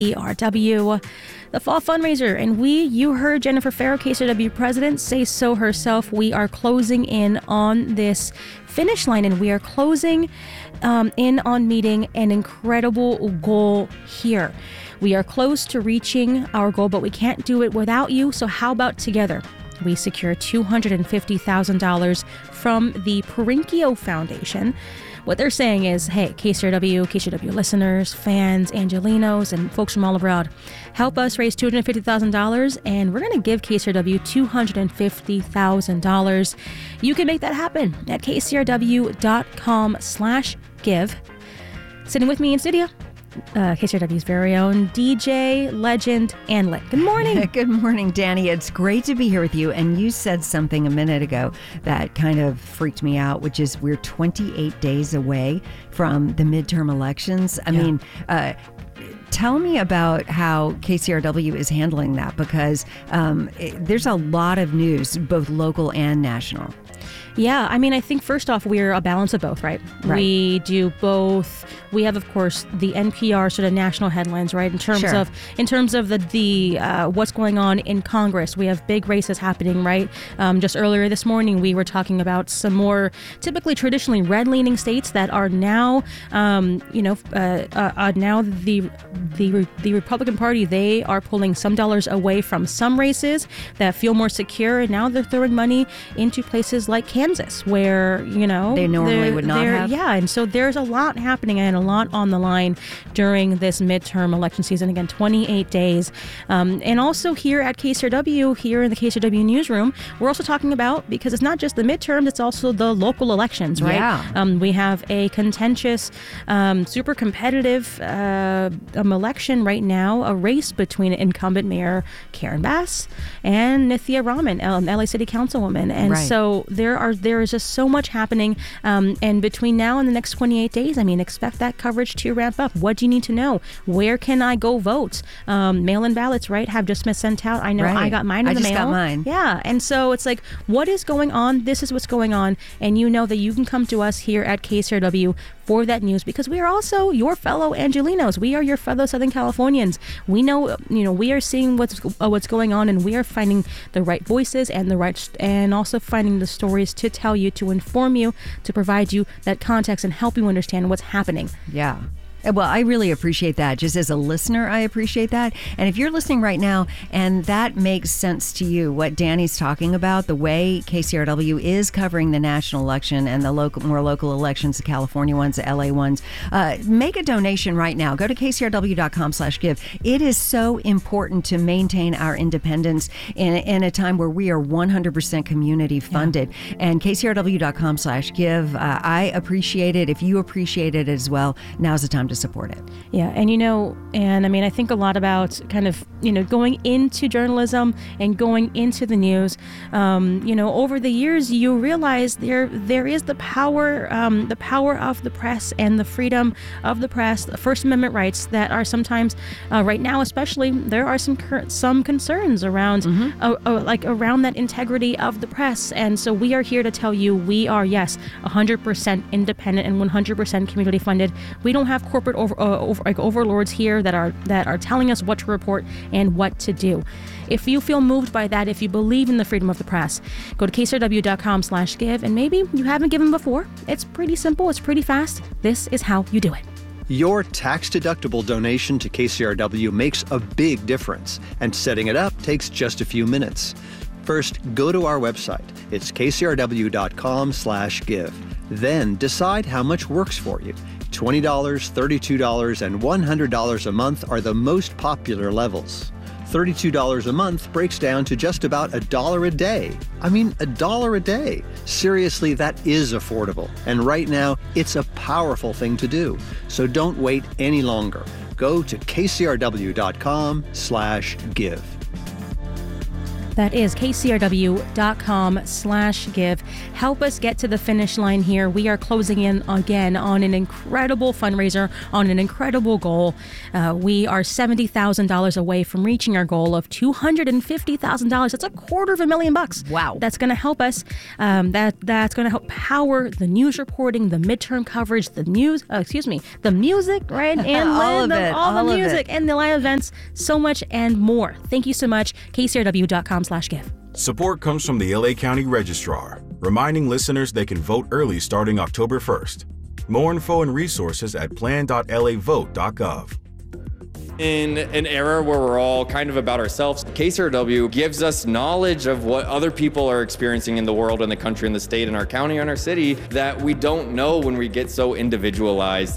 KCRW, the fall fundraiser. And you heard Jennifer Farrow, KCRW president, say so herself. We are closing in on this finish line, and we are closing in on meeting an incredible goal here. We are close to reaching our goal, but we can't do it without you. So how about together? We secure $250,000 from the Perinkio Foundation. What they're saying is, hey, KCRW listeners, fans, Angelinos, and folks from all abroad, help us raise $250,000, and we're going to give KCRW $250,000. You can make that happen at kcrw.com/give. Sitting with me in studio, KCRW's very own DJ, legend, and lit. Good morning. Good morning, Danny. It's great to be here with you. And you said something a minute ago that kind of freaked me out, which is we're 28 days away from the midterm elections. I mean, tell me about how KCRW is handling that, because there's a lot of news, both local and national. Yeah, I mean, I think first off, we're a balance of both, right? We do both. We have, of course, the NPR sort of national headlines, right? In terms of the what's going on in Congress, we have big races happening, right? Just earlier this morning, we were talking about some more typically traditionally red-leaning states that are now, now the Republican Party, they are pulling some dollars away from some races that feel more secure, and now they're throwing money into places like Kansas, where, they normally would not have. Yeah, and so there's a lot happening and a lot on the line during this midterm election season. Again, 28 days. And also here at KCRW, here in the KCRW newsroom, we're also talking about, because it's not just the midterms, it's also the local elections, right? Yeah. We have a contentious, super competitive election right now, a race between incumbent Mayor Karen Bass and Nithya Raman, LA City Councilwoman. And so there is just so much happening. And between now and the next 28 days, I mean, expect that coverage to ramp up. What do you need to know? Where can I go vote? Mail-in ballots, right, have just been sent out. I know I got mine in the mail. I just got mine. Yeah. And so it's like, what is going on? This is what's going on. And you know that you can come to us here at KCRW for that news, because we are also your fellow Angelinos. We are your fellow Southern Californians. We know, we are seeing what's going on, and we are finding the right voices and also finding the stories to tell you, to inform you, to provide you that context and help you understand what's happening. Yeah. Well, I really appreciate that. Just as a listener, I appreciate that. And if you're listening right now and that makes sense to you, what Danny's talking about, the way KCRW is covering the national election and the more local elections, the California ones, the LA ones, make a donation right now. Go to kcrw.com/give. It is so important to maintain our independence in a time where we are 100% community funded. Yeah. And kcrw.com/give. I appreciate it. If you appreciate it as well, now's the time to support it. Yeah. And I mean, I think a lot about kind of, going into journalism and going into the news, over the years, you realize there is the power of the press and the freedom of the press, the First Amendment rights that are sometimes, right now especially, there are some concerns around, around that integrity of the press. And so we are here to tell you, we are, yes, 100% independent and 100% community funded. We don't have corporate overlords here that are telling us what to report and what to do. If you feel moved by that, if you believe in the freedom of the press, go to kcrw.com/give, and maybe you haven't given before. It's pretty simple. It's pretty fast. This is how you do it. Your tax-deductible donation to KCRW makes a big difference, and setting it up takes just a few minutes. First, go to our website. It's kcrw.com/give. Then decide how much works for you. $20, $32, and $100 a month are the most popular levels. $32 a month breaks down to just about $1 a day. I mean, $1 a day. Seriously, that is affordable. And right now, it's a powerful thing to do. So don't wait any longer. Go to kcrw.com/give. That is kcrw.com/give. Help us get to the finish line here. We are closing in again on an incredible fundraiser, on an incredible goal. We are $70,000 away from reaching our goal of $250,000. That's $250,000. Wow. That's going to help us. That's going to help power the news reporting, the midterm coverage, the music, right? And all the music it. and the live events, so much and more. Thank you so much. kcrw.com/give. Support comes from the LA County Registrar, reminding listeners they can vote early starting October 1st. More info and resources at plan.lavote.gov. In an era where we're all kind of about ourselves, KCRW gives us knowledge of what other people are experiencing in the world, in the country, in the state, in our county, in our city, that we don't know when we get so individualized.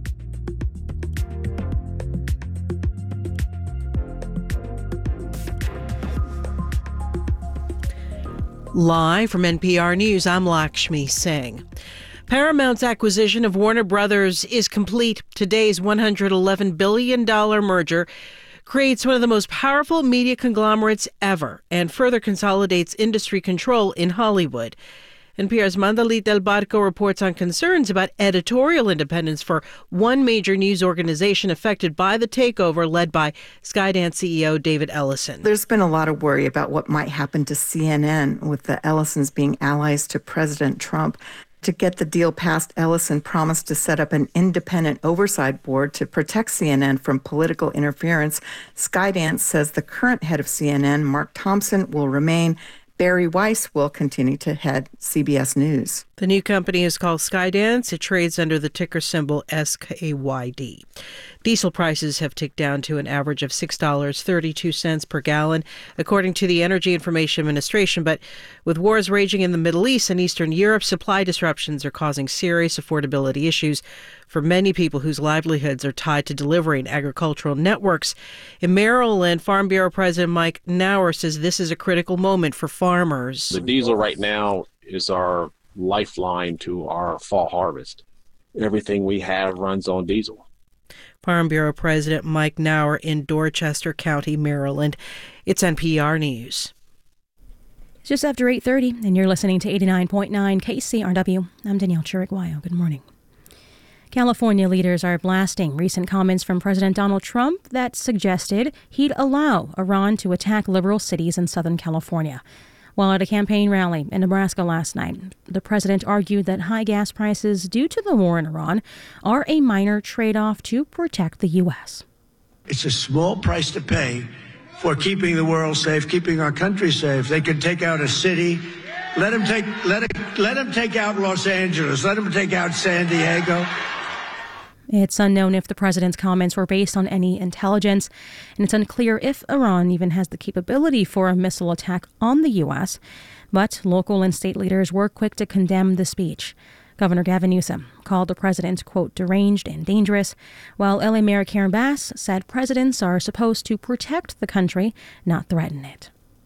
Live from NPR News, I'm Lakshmi Singh. Paramount's acquisition of Warner Brothers is complete. Today's $111 billion merger creates one of the most powerful media conglomerates ever and further consolidates industry control in Hollywood. NPR's Mandalit Del Barco reports on concerns about editorial independence for one major news organization affected by the takeover led by Skydance CEO David Ellison. There's been a lot of worry about what might happen to CNN with the Ellisons being allies to President Trump. To get the deal passed, Ellison promised to set up an independent oversight board to protect CNN from political interference. Skydance says the current head of CNN, Mark Thompson, will remain. Barry Weiss will continue to head CBS News. The new company is called Skydance. It trades under the ticker symbol SKYD. Diesel prices have ticked down to an average of $6.32 per gallon, according to the Energy Information Administration. But with wars raging in the Middle East and Eastern Europe, supply disruptions are causing serious affordability issues for many people whose livelihoods are tied to delivering agricultural networks. In Maryland, Farm Bureau President Mike Nauer says this is a critical moment for farmers. The diesel right now is our lifeline to our fall harvest. Everything we have runs on diesel. Farm Bureau President Mike Nauer in Dorchester County, Maryland. It's NPR News. It's just after 8:30, and you're listening to 89.9 KCRW. I'm Danielle Chiricwayo. Good morning. California leaders are blasting recent comments from President Donald Trump that suggested he'd allow Iran to attack liberal cities in Southern California. While at a campaign rally in Nebraska last night, the president argued that high gas prices due to the war in Iran are a minor trade-off to protect the U.S. It's a small price to pay for keeping the world safe, keeping our country safe. They could take out a city. Let them take out Los Angeles. Let them take out San Diego. It's unknown if the president's comments were based on any intelligence, and it's unclear if Iran even has the capability for a missile attack on the U.S., but local and state leaders were quick to condemn the speech. Governor Gavin Newsom called the president, quote, deranged and dangerous, while LA Mayor Karen Bass said presidents are supposed to protect the country, not threaten it.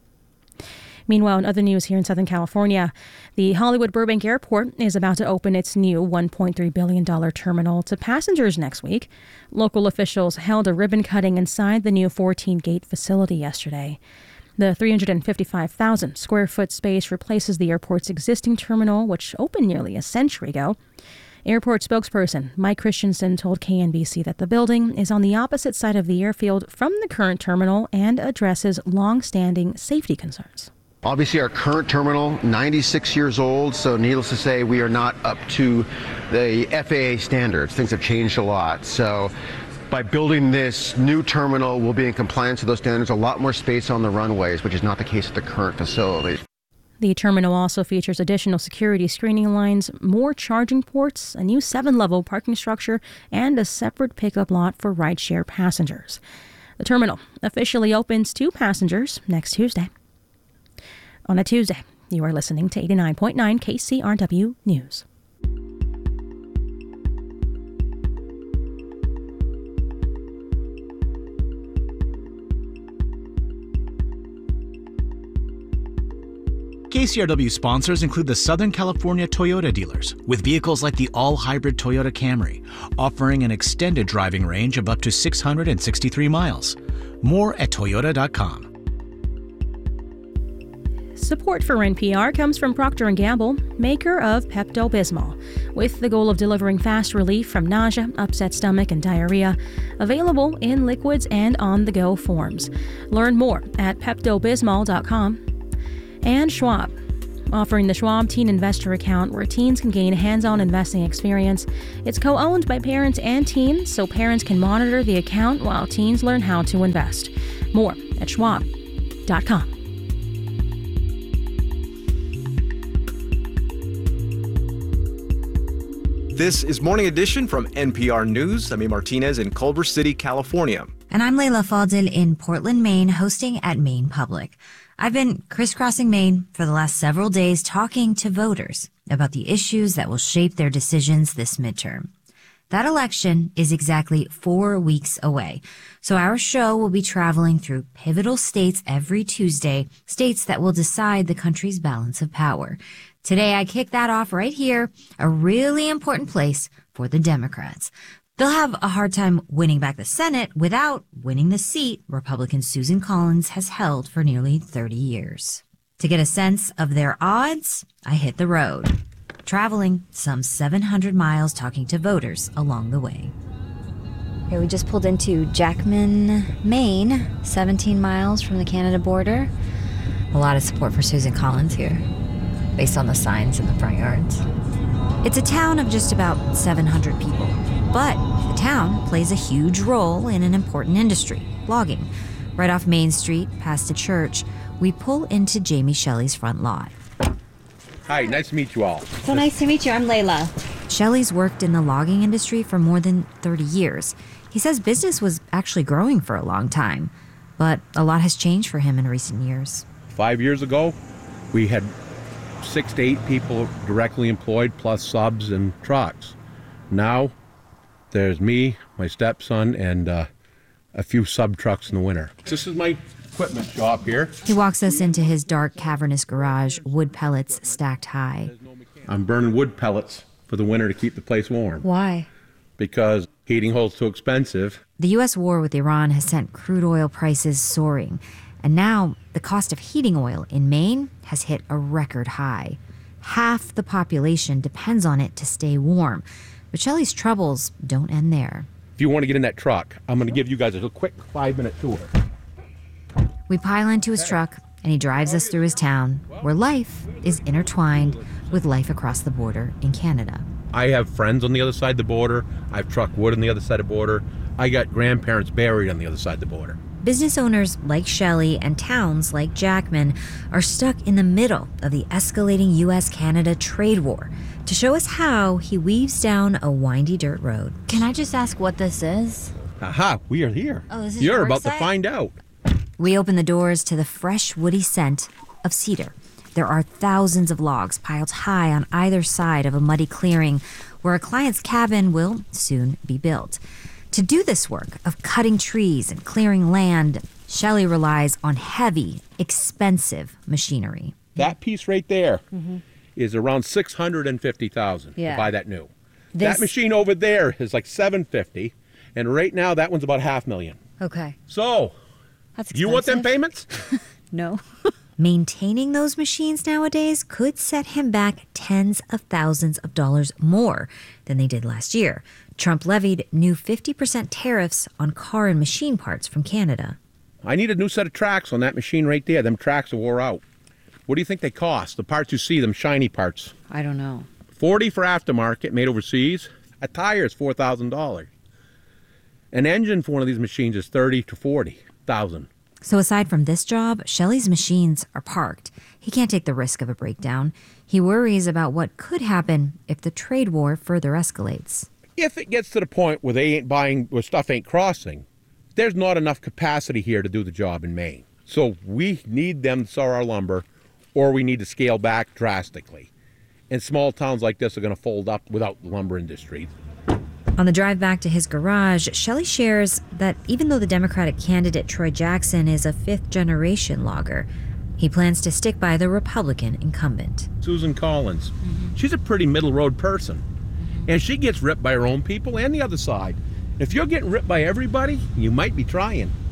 Meanwhile, in other news here in Southern California, the Hollywood Burbank Airport is about to open its new $1.3 billion terminal to passengers next week. Local officials held a ribbon cutting inside the new 14-gate facility yesterday. The 355,000 square foot space replaces the airport's existing terminal, which opened nearly a century ago. Airport spokesperson Mike Christensen told KNBC that the building is on the opposite side of the airfield from the current terminal and addresses long-standing safety concerns. Obviously, our current terminal, 96 years old, so needless to say, we are not up to the FAA standards. Things have changed a lot. So by building this new terminal, we'll be in compliance with those standards, a lot more space on the runways, which is not the case at the current facility. The terminal also features additional security screening lines, more charging ports, a new 7-level parking structure, and a separate pickup lot for rideshare passengers. The terminal officially opens to passengers next Tuesday. On a Tuesday, you are listening to 89.9 KCRW News. KCRW sponsors include the Southern California Toyota dealers, with vehicles like the all-hybrid Toyota Camry, offering an extended driving range of up to 663 miles. More at Toyota.com. Support for NPR comes from Procter & Gamble, maker of Pepto-Bismol, with the goal of delivering fast relief from nausea, upset stomach, and diarrhea. Available in liquids and on-the-go forms. Learn more at PeptoBismol.com. And Schwab, offering the Schwab Teen Investor Account where teens can gain hands-on investing experience. It's co-owned by parents and teens, so parents can monitor the account while teens learn how to invest. More at Schwab.com. This is Morning Edition from NPR News. I'm A. Martinez in Culver City, California. And I'm Layla Fadil in Portland, Maine, hosting at Maine Public. I've been crisscrossing Maine for the last several days talking to voters about the issues that will shape their decisions this midterm. That election is exactly 4 weeks away, so our show will be traveling through pivotal states every Tuesday, states that will decide the country's balance of power. Today, I kick that off right here, a really important place for the Democrats. They'll have a hard time winning back the Senate without winning the seat Republican Susan Collins has held for nearly 30 years. To get a sense of their odds, I hit the road, traveling some 700 miles talking to voters along the way. Okay, we just pulled into Jackman, Maine, 17 miles from the Canada border. A lot of support for Susan Collins here, based on the signs in the front yards. It's a town of just about 700 people. But the town plays a huge role in an important industry, logging. Right off Main Street, past a church, we pull into Jamie Shelley's front lot. Hi, nice to meet you all. So nice to meet you. I'm Layla. Shelley's worked in the logging industry for more than 30 years. He says business was actually growing for a long time, but a lot has changed for him in recent years. 5 years ago, we had 6 to 8 people directly employed, plus subs and trucks. Now, there's me, my stepson, and a few sub trucks in the winter. This is my equipment shop here. He walks us into his dark, cavernous garage, wood pellets stacked high. I'm burning wood pellets for the winter to keep the place warm. Why? Because heating oil's too expensive. The U.S. war with Iran has sent crude oil prices soaring, and now the cost of heating oil in Maine has hit a record high. Half the population depends on it to stay warm. But Shelley's troubles don't end there. If you want to get in that truck, I'm going to give you guys a quick 5-minute tour. We pile into his truck, and he drives us through his town, where life is intertwined with life across the border in Canada. I have friends on the other side of the border. I've trucked wood on the other side of the border. I got grandparents buried on the other side of the border. Business owners like Shelley and towns like Jackman are stuck in the middle of the escalating U.S.-Canada trade war. To show us how, he weaves down a windy dirt road. Can I just ask what this is? Aha, we are here. Oh, this is You're your about site? to find out. We open the doors to the fresh, woody scent of cedar. There are thousands of logs piled high on either side of a muddy clearing where a client's cabin will soon be built. To do this work of cutting trees and clearing land, Shelley relies on heavy, expensive machinery. That piece right there is around $650,000 to buy that new. That machine over there is like $750,000, and right now that one's about $500,000. Okay. So, that's expensive. You want them payments? No. Maintaining those machines nowadays could set him back tens of thousands of dollars more than they did last year. Trump levied new 50% tariffs on car and machine parts from Canada. I need a new set of tracks on that machine right there. Them tracks are wore out. What do you think they cost? The parts you see, them shiny parts. I don't know. $40,000 for aftermarket, made overseas. A tire is $4,000. An engine for one of these machines is $30,000 to $40,000. So aside from this job, Shelley's machines are parked. He can't take the risk of a breakdown. He worries about what could happen if the trade war further escalates. If it gets to the point where they ain't buying, where stuff ain't crossing, there's not enough capacity here to do the job in Maine. So we need them to sell our lumber, or we need to scale back drastically. And small towns like this are going to fold up without the lumber industry. On the drive back to his garage, Shelley shares that even though the Democratic candidate Troy Jackson is a fifth-generation logger, he plans to stick by the Republican incumbent. Susan Collins, she's a pretty middle-road person. And she gets ripped by her own people and the other side. If you're getting ripped by everybody, you might be trying.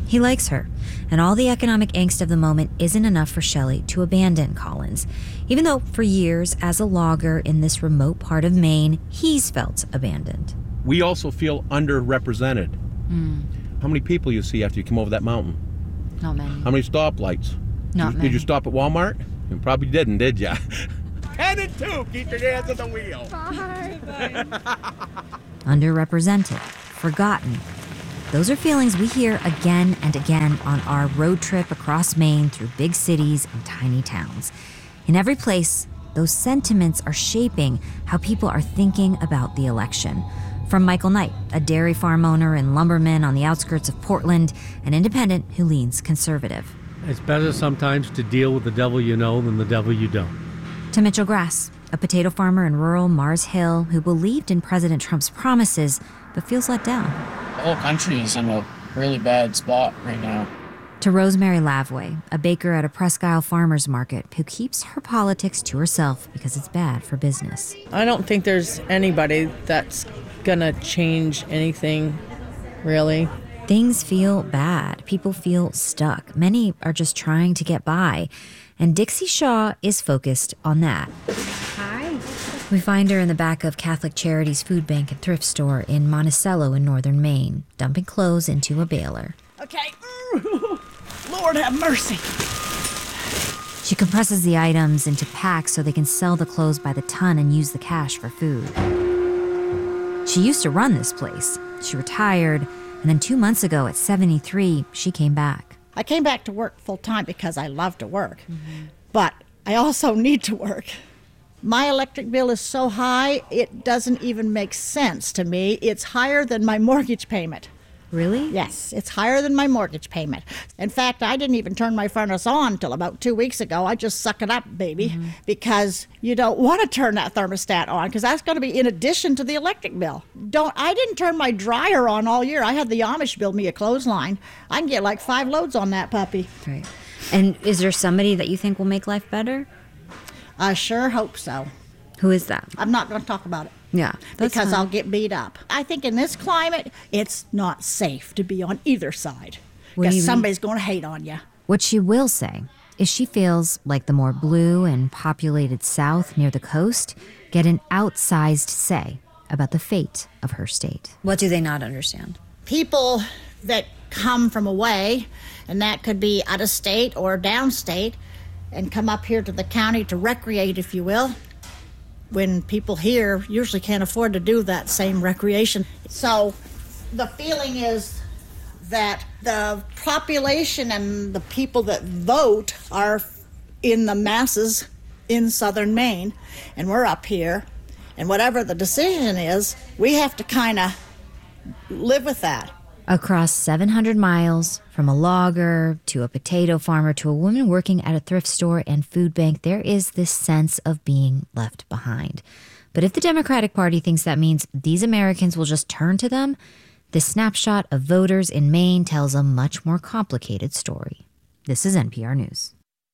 He likes her, and all the economic angst of the moment isn't enough for Shelley to abandon Collins, even though for years as a logger in this remote part of Maine, he's felt abandoned. We also feel underrepresented. How many people you see after you come over that mountain? Not many. How many stoplights? Not many. Did you stop at Walmart? You probably didn't, did ya? 10 and 2, keep your hands on the wheel. Bye. Underrepresented, forgotten. Those are feelings we hear again and again on our road trip across Maine through big cities and tiny towns. In every place, those sentiments are shaping how people are thinking about the election. From Michael Knight, a dairy farm owner and lumberman on the outskirts of Portland, an independent who leans conservative. It's better sometimes to deal with the devil you know than the devil you don't. To Mitchell Grass, a potato farmer in rural Mars Hill who believed in President Trump's promises but feels let down. The whole country is in a really bad spot right now. To Rosemary Lavway, a baker at a Presque Isle farmers market who keeps her politics to herself because it's bad for business. I don't think there's anybody that's gonna change anything, really. Things feel bad. People feel stuck. Many are just trying to get by. And Dixie Shaw is focused on that. Hi. We find her in the back of Catholic Charities Food Bank and Thrift Store in Monticello in northern Maine, dumping clothes into a baler. Okay. Lord have mercy. She compresses the items into packs so they can sell the clothes by the ton and use the cash for food. She used to run this place. She retired, and then 2 months ago at 73, she came back. I came back to work full time because I love to work, but I also need to work. My electric bill is so high, it doesn't even make sense to me. It's higher than my mortgage payment. Really? Yes, it's higher than my mortgage payment. In fact, I didn't even turn my furnace on until about 2 weeks ago. I just suck it up, baby, because you don't want to turn that thermostat on because that's going to be in addition to the electric bill. I didn't turn my dryer on all year. I had the Amish build me a clothesline. I can get like 5 loads on that puppy. Right. And is there somebody that you think will make life better? I sure hope so. Who is that? I'm not going to talk about it. Yeah, because fine. I'll get beat up. I think in this climate, it's not safe to be on either side because somebody's going to hate on you. What she will say is she feels like the more blue and populated South near the coast get an outsized say about the fate of her state. What do they not understand? People that come from away, and that could be out of state or downstate, and come up here to the county to recreate, if you will, when people here usually can't afford to do that same recreation. So the feeling is that the population and the people that vote are in the masses in southern Maine, and we're up here, and whatever the decision is, we have to kind of live with that. Across 700 miles, from a logger to a potato farmer to a woman working at a thrift store and food bank, there is this sense of being left behind. But if the Democratic Party thinks that means these Americans will just turn to them, this snapshot of voters in Maine tells a much more complicated story. This is NPR News.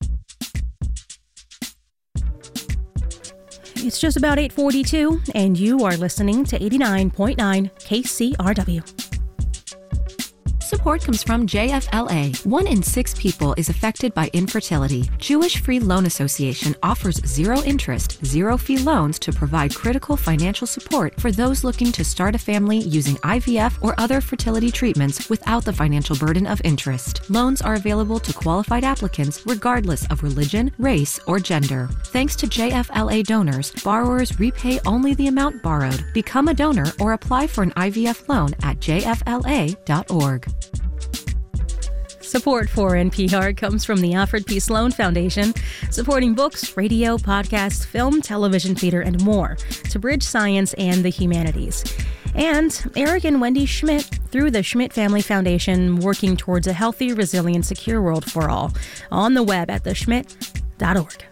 It's just about 8:42, and you are listening to 89.9 KCRW. Support comes from JFLA. 1 in 6 people is affected by infertility. Jewish Free Loan Association offers zero interest, zero fee loans to provide critical financial support for those looking to start a family using IVF or other fertility treatments without the financial burden of interest. Loans are available to qualified applicants regardless of religion, race, or gender. Thanks to JFLA donors, borrowers repay only the amount borrowed. Become a donor or apply for an IVF loan at jfla.org. Support for NPR comes from the Alfred P. Sloan Foundation, supporting books, radio, podcasts, film, television, theater, and more to bridge science and the humanities. And Eric and Wendy Schmidt through the Schmidt Family Foundation, working towards a healthy, resilient, secure world for all. On the web at theschmidt.org.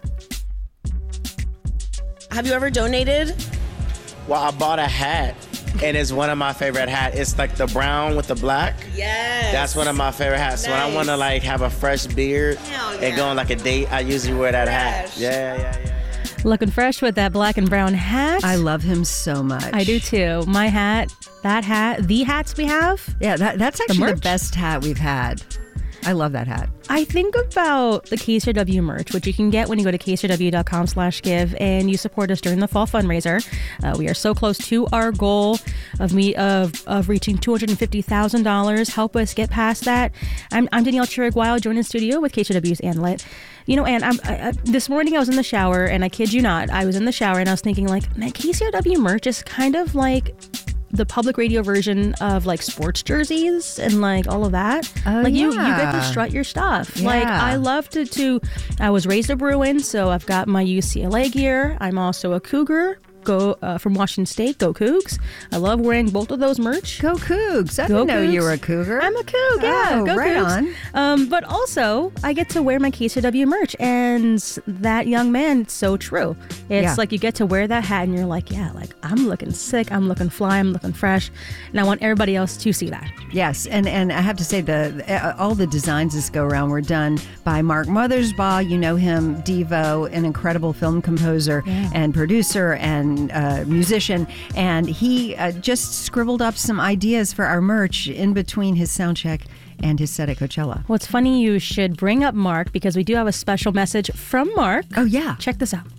Have you ever donated? Well, I bought a hat. And it's one of my favorite hats. It's like the brown with the black. Yes. That's one of my favorite hats. Nice. When I want to like have a fresh beard and go on like a date, I usually wear that hat. Yeah. Looking fresh with that black and brown hat. I love him so much. I do too. My hat, that hat, the hats we have. Yeah, that's actually the best hat we've had. I love that hat. I think about the KCRW merch, which you can get when you go to kcrw.com/give and you support us during the fall fundraiser. We are so close to our goal of reaching $250,000. Help us get past that. I'm Danielle Chiriguao, joined in studio with KCRW's Ann Litt. And this morning I was in the shower, and I kid you not, I was in the shower and I was thinking, like, man, KCRW merch is kind of like the public radio version of like sports jerseys and like all of that. You get to strut your stuff. Yeah. Like, I love to I was raised a Bruin, so I've got my UCLA gear. I'm also a Cougar. From Washington State, go Cougs. I love wearing both of those merch. Go Cougs. I didn't know you were a Cougar. I'm a Coug, yeah. Oh, go right Cougs. on. But also, I get to wear my KCRW merch, and that young man, it's so true. It's like you get to wear that hat, and you're like, yeah, like, I'm looking sick, I'm looking fly, I'm looking fresh, and I want everybody else to see that. Yes, and I have to say, all the designs this go around were done by Mark Mothersbaugh. You know him, Devo, an incredible film composer and producer and musician, and he just scribbled up some ideas for our merch in between his sound check and his set at Coachella. Well, it's funny you should bring up Mark, because we do have a special message from Mark. Oh, yeah. Check this out.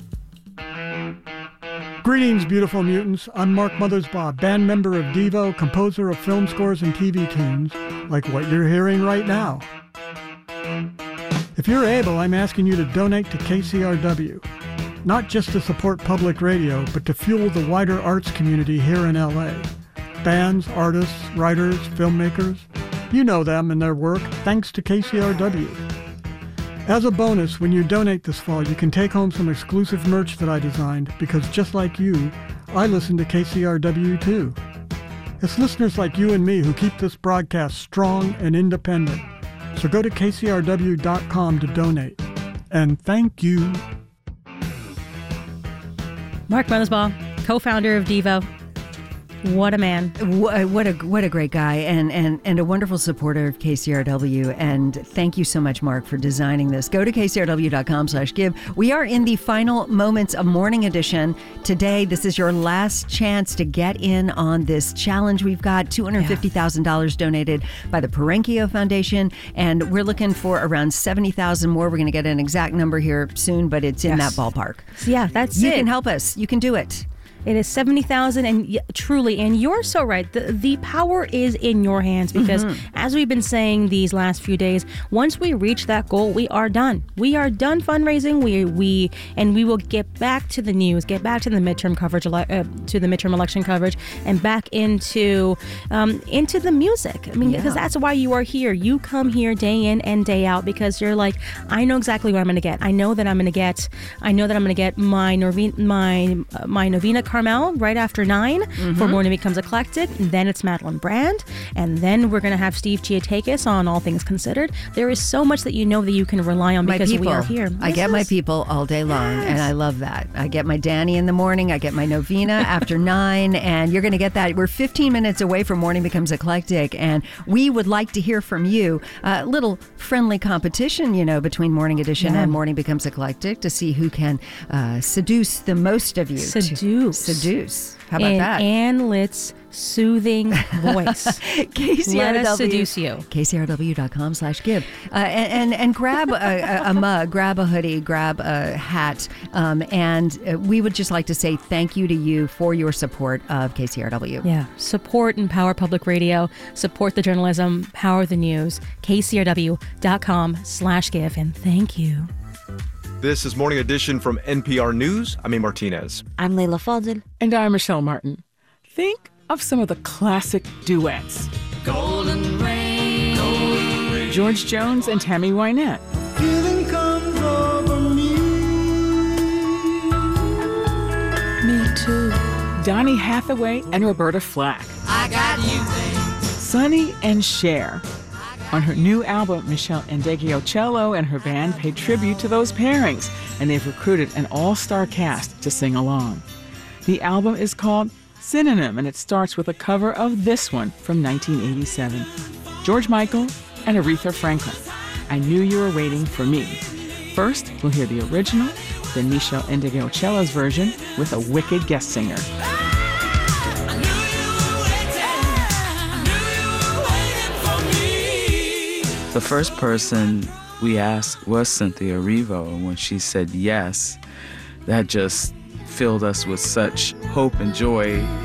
Greetings, beautiful mutants. I'm Mark Mothersbaugh, band member of Devo, composer of film scores and TV tunes, like what you're hearing right now. If you're able, I'm asking you to donate to KCRW. Not just to support public radio, but to fuel the wider arts community here in LA. Bands, artists, writers, filmmakers, you know them and their work, thanks to KCRW. As a bonus, when you donate this fall, you can take home some exclusive merch that I designed, because just like you, I listen to KCRW too. It's listeners like you and me who keep this broadcast strong and independent. So go to kcrw.com to donate. And thank you. Mark Mothersbaugh, co-founder of Devo. What a man. What a great guy, and a wonderful supporter of KCRW. And thank you so much, Mark, for designing this. Go to kcrw.com/give. We are in the final moments of Morning Edition. Today, this is your last chance to get in on this challenge. We've got $250,000 donated by the Parenkio Foundation, and we're looking for around 70,000 more. We're going to get an exact number here soon, but it's in that ballpark. Yeah, that's You it. can help us. You can do it. It is 70,000, and truly, and you're so right. The power is in your hands, because as we've been saying these last few days, once we reach that goal, we are done. We are done fundraising. We will get back to the news, get back to the midterm coverage, to the midterm election coverage, and back into the music. I mean, because that's why you are here. You come here day in and day out because you're like, I know exactly what I'm going to get. I know that I'm going to get my Novena Carmel right after 9 for Morning Becomes Eclectic. Then it's Madeline Brand, and then we're going to have Steve Chiatakis on All Things Considered. There is so much that you know that you can rely on because we are here. I get my people all day long, and I love that. I get my Danny in the morning. I get my Novena after 9, and you're going to get that. We're 15 minutes away from Morning Becomes Eclectic, and we would like to hear from you. A little friendly competition, between Morning Edition and Morning Becomes Eclectic to see who can seduce the most of you. Seduce. How about that? Ann Litt's soothing voice. KCRW. Let us seduce you. KCRW.com/give. And grab a mug, grab a hoodie, grab a hat. And we would just like to say thank you to you for your support of KCRW. Yeah. Support and power public radio. Support the journalism. Power the news. KCRW.com/give. And thank you. This is Morning Edition from NPR News. I'm A. Martinez. I'm Leila Fadel. And I'm Michelle Martin. Think of some of the classic duets. Golden Rain. George Jones and Tammy Wynette. Feeling comes over me. Me too. Donny Hathaway and Roberta Flack. I got you, babe. Sonny and Cher. On her new album, Michelle Ndegeocello and her band pay tribute to those pairings, and they've recruited an all-star cast to sing along. The album is called Synonym, and it starts with a cover of this one from 1987. George Michael and Aretha Franklin, I Knew You Were Waiting for Me. First, we'll hear the original, then Michelle Ndegeocello's version with a wicked guest singer. The first person we asked was Cynthia Erivo, and when she said yes, that just filled us with such hope and joy